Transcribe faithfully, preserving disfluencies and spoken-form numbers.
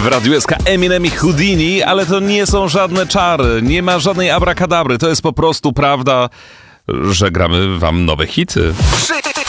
W Radiu S K Eminem i Houdini, ale to nie są żadne czary, nie ma żadnej abrakadabry, to jest po prostu prawda, że gramy wam nowe hity.